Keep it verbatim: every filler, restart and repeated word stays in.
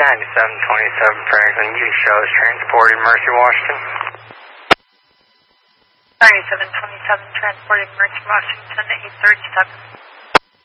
ninety-seven twenty-seven Franklin, you shows transporting Mercy, Washington. ninety-seven twenty-seven transporting Mercy, Washington, eight thirty-seven.